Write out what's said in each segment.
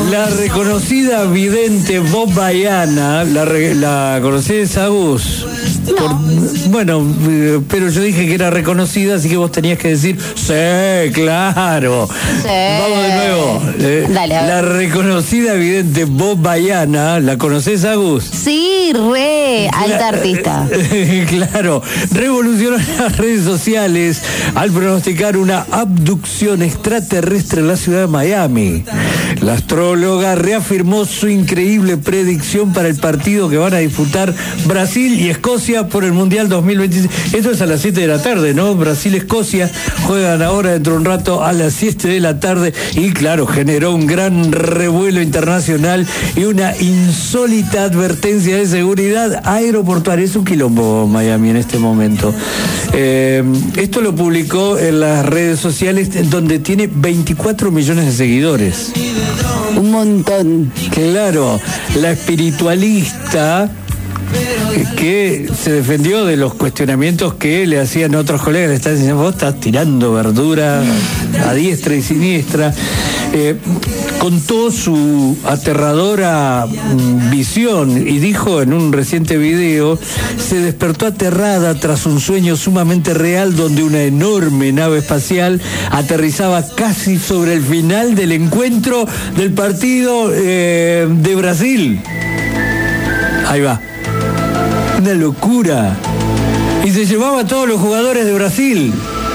La reconocida vidente Bob Baiana, ¿la conocés, Agus? No. Bueno, pero yo dije que era reconocida, así que vos tenías que decir, sí, claro. Sí. Vamos de nuevo. Dale, a ver. La reconocida vidente Bob Baiana, ¿la conocés, Agus? Sí, alta artista. Claro, revolucionó las redes sociales al pronosticar una abducción extraterrestre en la ciudad de Miami. La astróloga reafirmó su increíble predicción para el partido que van a disputar Brasil y Escocia por el Mundial 2026. Esto es a las 7 de la tarde, ¿no? Brasil-Escocia juegan ahora dentro de un rato a las 7 de la tarde y claro, generó un gran revuelo internacional y una insólita advertencia de seguridad aeroportuaria. Es un quilombo Miami en este momento. Esto lo publicó en las redes sociales donde tiene 24 millones de seguidores. Un montón. Claro, la espiritualista que se defendió de los cuestionamientos que le hacían otros colegas, le están diciendo, vos estás tirando verdura a diestra y siniestra. Contó su aterradora visión y dijo en un reciente video, se despertó aterrada tras un sueño sumamente real donde una enorme nave espacial aterrizaba casi sobre el final del encuentro del partido de Brasil. Ahí va. Una locura. Y se llevaba a todos los jugadores de Brasil.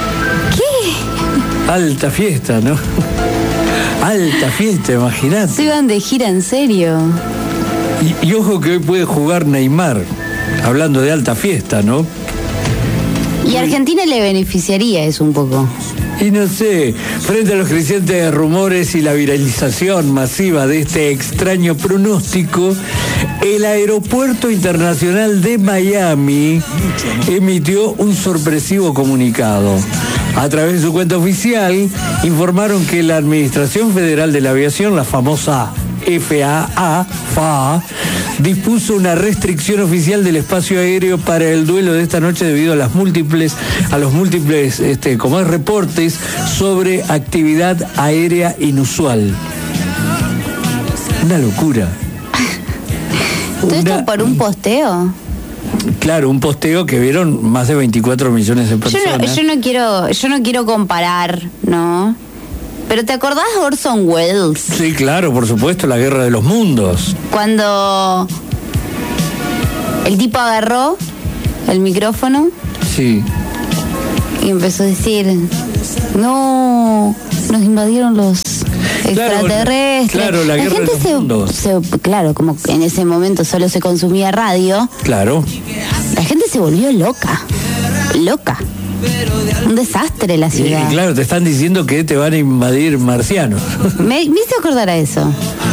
¿Qué? Alta fiesta, ¿no? Alta fiesta, imagínate. Se iban de gira, en serio. Y ojo que hoy puede jugar Neymar, hablando de alta fiesta, ¿no? Y a Argentina le beneficiaría eso un poco. Y no sé, frente a los crecientes rumores y la viralización masiva de este extraño pronóstico, el Aeropuerto Internacional de Miami emitió un sorpresivo comunicado. A través de su cuenta oficial, informaron que la Administración Federal de la Aviación, la famosa FAA, dispuso una restricción oficial del espacio aéreo para el duelo de esta noche debido a los múltiples reportes sobre actividad aérea inusual. Una locura. ¿Todo esto por un posteo? Claro, un posteo que vieron más de 24 millones de personas. Yo no quiero comparar, ¿no? Pero ¿te acordás de Orson Welles? Sí, claro, por supuesto, la Guerra de los Mundos. Cuando el tipo agarró el micrófono. Sí. Y empezó a decir, no, nos invadieron los extraterrestres. Claro, la Guerra de los Mundos. Claro, como en ese momento solo se consumía radio. Claro. La gente se volvió loca. Un desastre la ciudad. Y claro, te están diciendo que te van a invadir marcianos. Me hizo acordar a eso.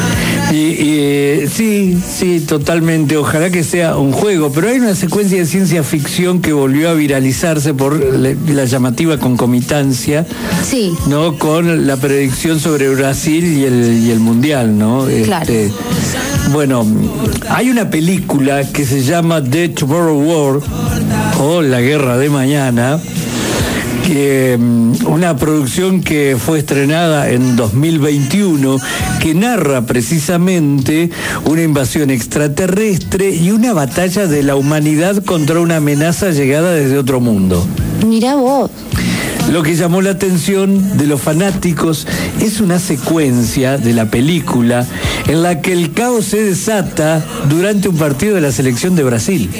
Sí, totalmente. Ojalá que sea un juego. Pero hay una secuencia de ciencia ficción que volvió a viralizarse por la llamativa concomitancia. Sí. ¿No? Con la predicción sobre Brasil y el Mundial, ¿no? Claro. Bueno, hay una película que se llama The Tomorrow War o La Guerra de Mañana, una producción que fue estrenada en 2021 que narra precisamente una invasión extraterrestre y una batalla de la humanidad contra una amenaza llegada desde otro mundo. Mirá vos. Lo que llamó la atención de los fanáticos es una secuencia de la película en la que el caos se desata durante un partido de la selección de Brasil.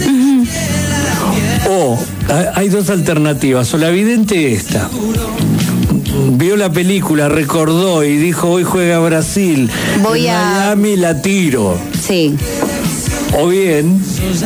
Hay dos alternativas, o la vidente esta, vio la película, recordó y dijo, hoy juega Brasil, Miami la tiro. Sí. O bien,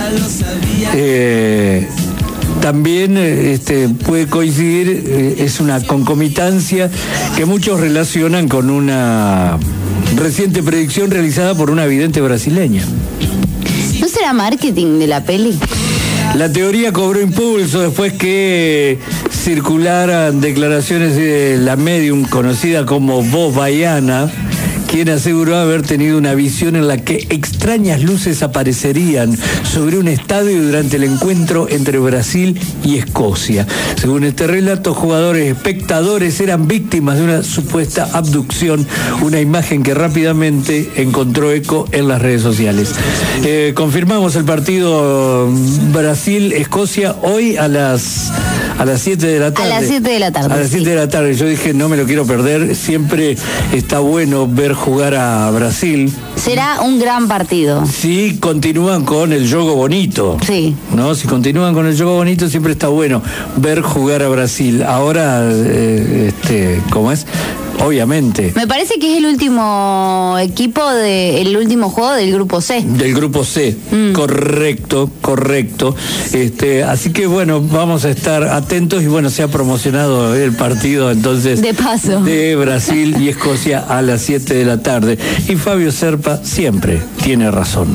también puede coincidir, es una concomitancia que muchos relacionan con una reciente predicción realizada por una vidente brasileña. ¿No será marketing de la peli? La teoría cobró impulso después que circularan declaraciones de la medium conocida como Bob Baiana, quien aseguró haber tenido una visión en la que extrañas luces aparecerían sobre un estadio durante el encuentro entre Brasil y Escocia. Según este relato, jugadores espectadores eran víctimas de una supuesta abducción, una imagen que rápidamente encontró eco en las redes sociales. Confirmamos el partido Brasil-Escocia hoy a las 7 de la tarde. A las 7 de la tarde. A las 7 de la tarde. Yo dije, no me lo quiero perder. Siempre está bueno ver jugar a Brasil. Será un gran partido. Si continúan con el juego bonito. Sí. ¿No? Si continúan con el juego bonito, siempre está bueno ver jugar a Brasil. Ahora, ¿cómo es? Obviamente. Me parece que es el último el último juego del grupo C. Del grupo C, correcto. Así que bueno, vamos a estar atentos y bueno, se ha promocionado el partido entonces de paso de Brasil y Escocia a las 7 de la tarde. Y Fabio Serpa siempre tiene razón.